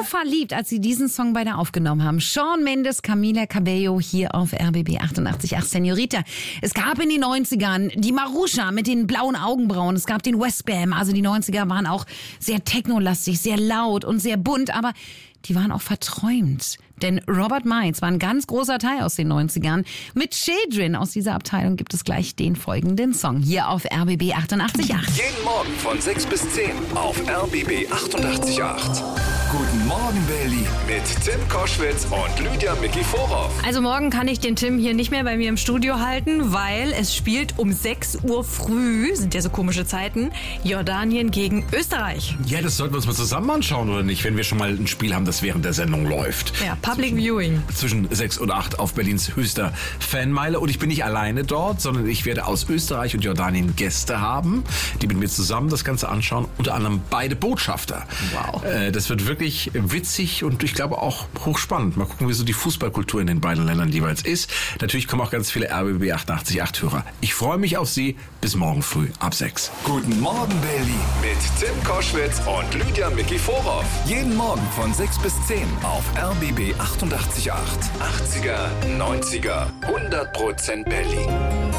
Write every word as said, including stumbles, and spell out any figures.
verliebt, als sie diesen Song beide aufgenommen haben. Shawn Mendes, Camila Cabello hier auf R B B achtundachtzig Komma acht. Senorita. Es gab in den neunzigern die Marusha mit den blauen Augenbrauen. Es gab den Westbam. Also die neunziger waren auch sehr technolastig, sehr laut und sehr bunt, aber die waren auch verträumt. Denn Robert Miles war ein ganz großer Teil aus den neunzigern. Mit Children aus dieser Abteilung gibt es gleich den folgenden Song hier auf R B B achtundachtzig Komma acht. Jeden Morgen von sechs bis zehn auf R B B achtundachtzig Komma acht. Guten Morgen, Berlin, mit Tim Koschwitz und Lydia Micky Vorhoff. Also morgen kann ich den Tim hier nicht mehr bei mir im Studio halten, weil es spielt um sechs Uhr früh, sind ja so komische Zeiten, Jordanien gegen Österreich. Ja, das sollten wir uns mal zusammen anschauen, oder nicht? Wenn wir schon mal ein Spiel haben, das während der Sendung läuft. Ja, Public zwischen, Viewing. Zwischen sechs und acht auf Berlins höchster Fanmeile. Und ich bin nicht alleine dort, sondern ich werde aus Österreich und Jordanien Gäste haben, die mit mir zusammen das Ganze anschauen. Unter anderem beide Botschafter. Wow. Äh, das wird wirklich witzig und ich glaube auch hochspannend. Mal gucken, wie so die Fußballkultur in den beiden Ländern jeweils ist. Natürlich kommen auch ganz viele R B B achtundachtzig Komma acht Hörer. Ich freue mich auf Sie. Bis morgen früh ab sechs. Guten Morgen, Berlin, mit Tim Koschwitz und Lydia Micky Vorhoff. Jeden Morgen von sechs bis zehn auf R B B achtundachtzig Komma acht. achtziger, neunziger, hundert Prozent Berlin.